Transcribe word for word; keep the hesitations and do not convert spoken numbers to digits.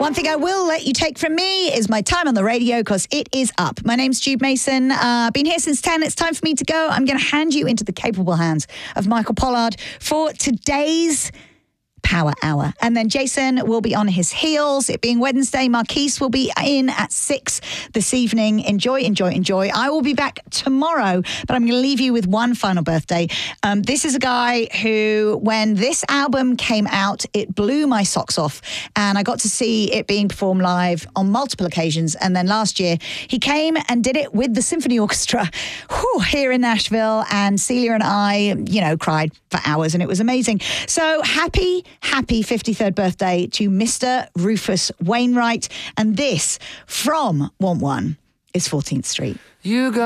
One thing I will let you take from me is my time on the radio, because it is up. My name's Jude Mason. Uh, been here since ten. It's time for me to go. I'm going to hand you into the capable hands of Michael Pollard for today's Power Hour. And then Jason will be on his heels. It being Wednesday, Marquise will be in at six this evening. Enjoy, enjoy, enjoy. I will be back tomorrow, but I'm going to leave you with one final birthday. Um, this is a guy who, when this album came out, it blew my socks off. And I got to see it being performed live on multiple occasions. And then last year, he came and did it with the Symphony Orchestra whew, here in Nashville. And Celia and I, you know, cried for hours, and it was amazing. So happy Happy fifty-third birthday to Mister Rufus Wainwright. And this from Want One is fourteenth Street. You got